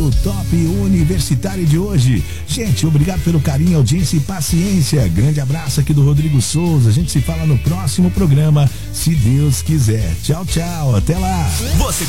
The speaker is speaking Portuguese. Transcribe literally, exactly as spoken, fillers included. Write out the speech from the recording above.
do Top Universitário de hoje. Gente, obrigado pelo carinho, audiência e paciência. Grande abraço aqui do Rodrigo Souza. A gente se fala no próximo programa, se Deus quiser. Tchau, tchau. Até lá. Você